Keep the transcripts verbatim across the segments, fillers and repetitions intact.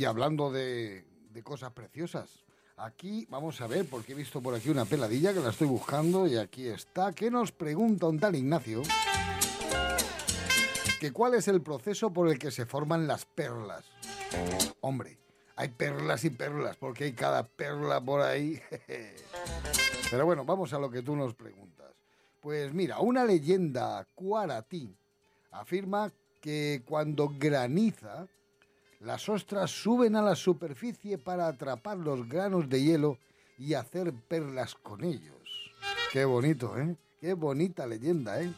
Y hablando de, de cosas preciosas, aquí vamos a ver, porque he visto por aquí una peladilla que la estoy buscando y aquí está, que nos pregunta un tal Ignacio que cuál es el proceso por el que se forman las perlas. Hombre, hay perlas y perlas, porque hay cada perla por ahí. Pero bueno, vamos a lo que tú nos preguntas. Pues mira, una leyenda cuaratí afirma que cuando graniza, las ostras suben a la superficie para atrapar los granos de hielo y hacer perlas con ellos. Qué bonito, ¿eh? Qué bonita leyenda, ¿eh?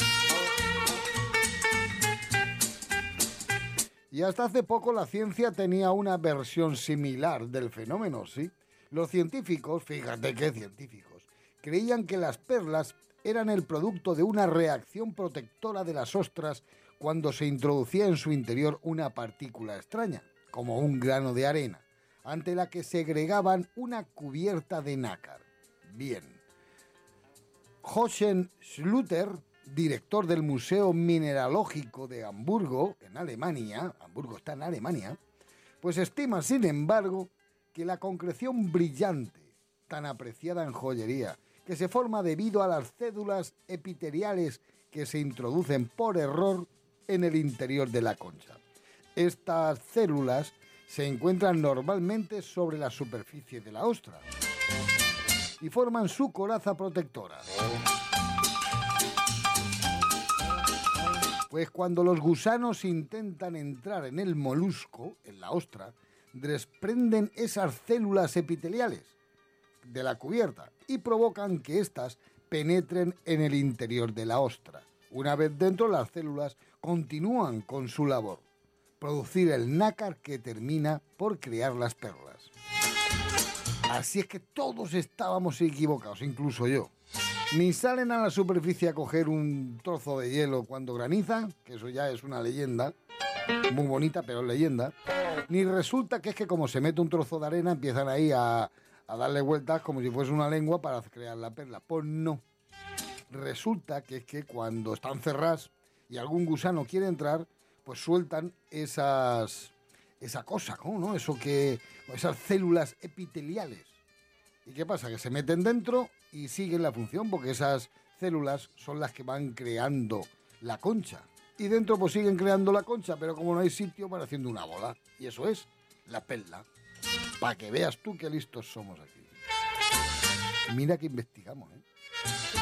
Y hasta hace poco la ciencia tenía una versión similar del fenómeno, ¿sí? Los científicos, fíjate qué científicos, creían que las perlas eran el producto de una reacción protectora de las ostras cuando se introducía en su interior una partícula extraña, como un grano de arena, ante la que segregaban una cubierta de nácar. Bien. Jochen Schlüter, director del Museo Mineralógico de Hamburgo, en Alemania, Hamburgo está en Alemania, pues estima, sin embargo, que la concreción brillante, tan apreciada en joyería, que se forma debido a las cédulas epiteliales que se introducen por error en el interior de la concha. Estas células se encuentran normalmente sobre la superficie de la ostra y forman su coraza protectora. Pues cuando los gusanos intentan entrar en el molusco, en la ostra, desprenden esas células epiteliales de la cubierta y provocan que éstas penetren en el interior de la ostra. Una vez dentro, las células continúan con su labor, producir el nácar que termina por crear las perlas. Así es que todos estábamos equivocados, incluso yo. Ni salen a la superficie a coger un trozo de hielo cuando graniza, que eso ya es una leyenda, muy bonita, pero es leyenda. Ni resulta que es que como se mete un trozo de arena, empiezan ahí a, a darle vueltas como si fuese una lengua para crear la perla. Pues no. Resulta que es que cuando están cerradas y algún gusano quiere entrar, pues sueltan esas, esa cosa, ¿cómo no? Eso que, esas células epiteliales. ¿Y qué pasa? Que se meten dentro y siguen la función, porque esas células son las que van creando la concha. Y dentro pues siguen creando la concha, pero como no hay sitio, van haciendo una bola. Y eso es la perla. Para que veas tú qué listos somos aquí. Mira que investigamos, ¿eh?